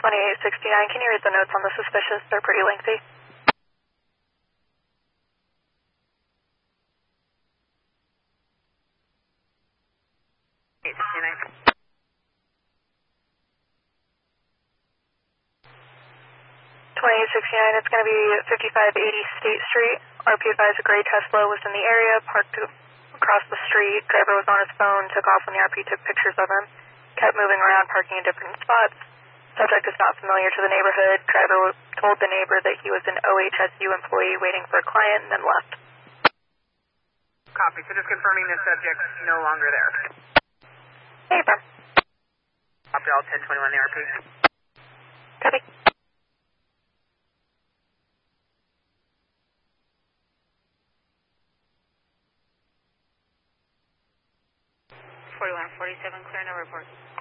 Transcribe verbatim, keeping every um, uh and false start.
twenty-eight sixty-nine, can you read the notes on the suspicious? They're pretty lengthy. eight sixty-nine. twenty-eight sixty-nine, it's going to be fifty-five eighty State Street. R P advised a gray Tesla was in the area, parked across the street. Driver was on his phone, took off when the R P took pictures of him. Kept moving around, parking in different spots. Subject is not familiar to the neighborhood. Driver told the neighbor that he was an O H S U employee waiting for a client and then left. Copy. So just confirming the subject's no longer there. Hey, Brum. Copy all ten twenty-one A R P. Copy. forty-one forty-seven, clear, no report.